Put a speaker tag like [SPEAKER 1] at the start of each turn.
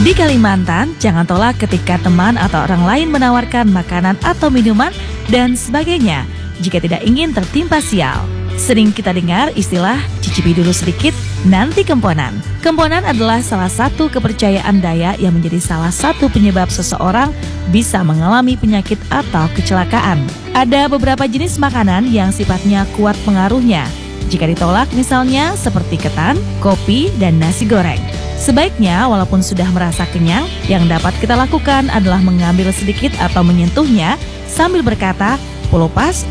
[SPEAKER 1] Di Kalimantan, jangan tolak ketika teman atau orang lain menawarkan makanan atau minuman dan sebagainya jika tidak ingin tertimpa sial. Sering kita dengar istilah cicipi dulu sedikit, nanti kemponan. Kemponan adalah salah satu kepercayaan Dayak yang menjadi salah satu penyebab seseorang bisa mengalami penyakit atau kecelakaan. Ada beberapa jenis makanan yang sifatnya kuat pengaruhnya. Jika ditolak misalnya seperti ketan, kopi, dan nasi goreng. Sebaiknya walaupun sudah merasa kenyang, yang dapat kita lakukan adalah mengambil sedikit atau menyentuhnya sambil berkata, "Pulopas